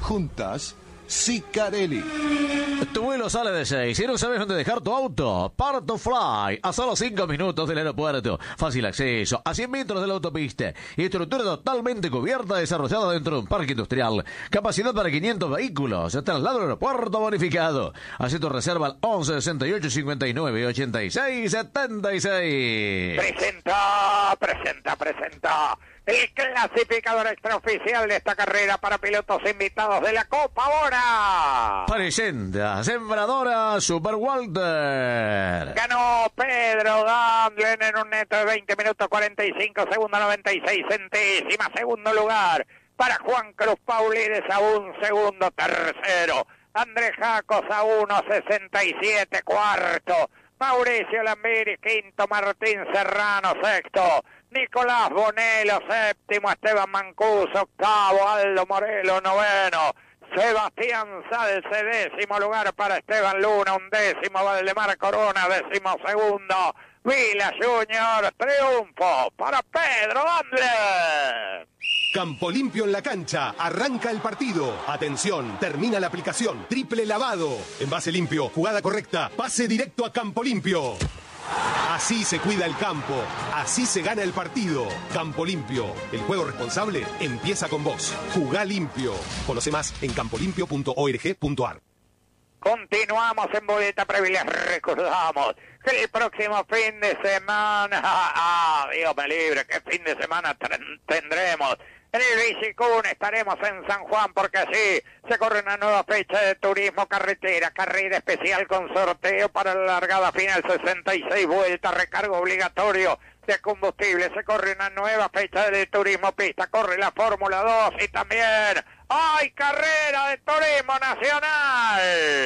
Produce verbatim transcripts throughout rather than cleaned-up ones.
Juntas, Sicarelli. Tu vuelo sale de seis y no sabes dónde dejar tu auto. Parto Fly, a solo cinco minutos del aeropuerto. Fácil acceso, a cien metros de la autopista. Estructura totalmente cubierta, desarrollada dentro de un parque industrial. Capacidad para quinientos vehículos. Traslado al aeropuerto bonificado. Haz tu reserva al once sesenta y ocho cincuenta y nueve ochenta y seis setenta y seis. Presenta, presenta, presenta. El clasificador extraoficial de esta carrera para pilotos invitados de la Copa Bora. Presenta Sembradora Super Walter. Ganó Pedro Dandlen en un neto de veinte minutos cuarenta y cinco segundos noventa y seis centésimas. Segundo lugar para Juan Cruz Paulides a un segundo. Tercero Andrés Jacos a uno sesenta y siete. Cuarto Mauricio Lambiri. Quinto Martín Serrano. Sexto Nicolás Bonello, séptimo Esteban Mancuso, octavo Aldo Morelo, noveno Sebastián Salce, décimo lugar para Esteban Luna, undécimo Valdemar Corona, décimo segundo Vila Junior, triunfo para Pedro Dandlen. Campo Limpio en la cancha, arranca el partido. Atención, termina la aplicación, triple lavado. Envase limpio, jugada correcta, pase directo a Campo Limpio. Así se cuida el campo, así se gana el partido. Campo Limpio, el juego responsable empieza con vos. Jugá limpio. Conoce más en campo limpio punto org punto ar. Continuamos en Boleta Previa. Recordamos que el próximo fin de semana, ah, Dios me libre, qué fin de semana tendremos. En el Bicicún estaremos en San Juan porque así se corre una nueva fecha de turismo carretera, carrera especial con sorteo para la largada final, sesenta y seis vueltas, recargo obligatorio de combustible. Se corre una nueva fecha de turismo pista, corre la Fórmula dos y también ¡hay carrera de turismo nacional!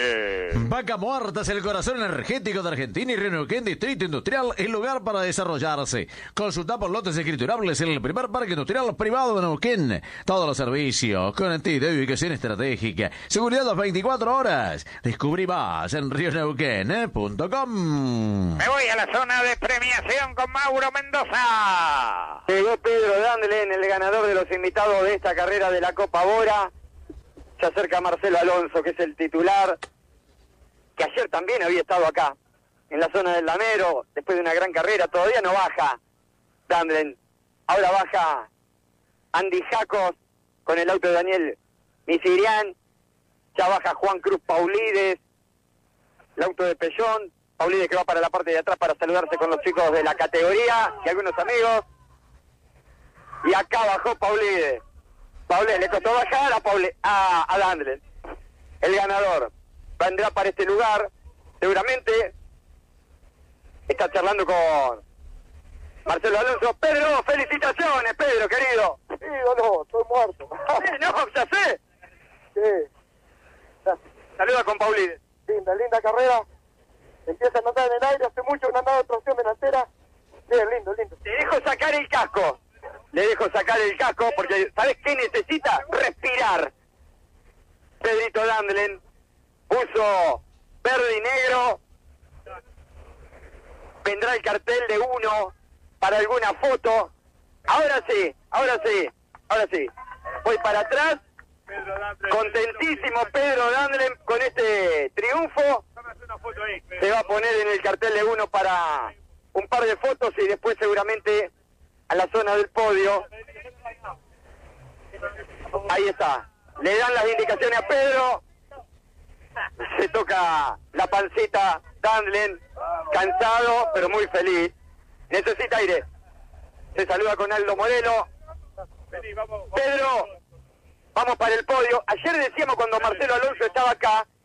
Vaca Muerta es el corazón energético de Argentina y Neuquén Distrito Industrial, el lugar para desarrollarse. Consulta por lotes escriturables en el primer parque industrial privado de Neuquén. Todos los servicios, conectividad y ubicación estratégica, seguridad las veinticuatro horas. Descubrí más en río neuquén punto com. Me voy a la zona de premiación con Mauro Mendoza. Llegó Pedro Dandlen, el ganador de los invitados de esta carrera de la Copa Bora. Se acerca Marcelo Alonso, que es el titular, que ayer también había estado acá, en la zona del Lamero, después de una gran carrera. Todavía no baja Dandlen. Ahora baja Andy Jacos con el auto de Daniel Misirian. Ya baja Juan Cruz Paulides, el auto de Pellón. Paulides que va para la parte de atrás para saludarse con los chicos de la categoría y algunos amigos. Y acá bajó Paulides. Paulides le costó bajar a, Pauli, a, a Dandlen. El ganador vendrá para este lugar. Seguramente está charlando con Marcelo Alonso. Pedro, felicitaciones, Pedro, querido. Sí, no, estoy muerto. Sí, no, ya sé. Sí. Saluda con Paulides. Linda, linda carrera. Empieza a andar en el aire, hace mucho que no andaba de tracción delantera. Bien, lindo, lindo. Le dejo sacar el casco. Le dejo sacar el casco porque ¿sabes qué necesita? Respirar. Pedrito Dandlen puso verde y negro. Vendrá el cartel de uno para alguna foto. Ahora sí, ahora sí, ahora sí. Voy para atrás. Contentísimo Pedro Dandlen con este triunfo. Se va a poner en el cartel de uno para un par de fotos y después seguramente a la zona del podio. Ahí está. Le dan las indicaciones a Pedro. Se toca la pancita Dandlen, cansado pero muy feliz. Necesita aire. Se saluda con Aldo Morelo. Pedro, vamos para el podio. Ayer decíamos cuando Marcelo Alonso estaba acá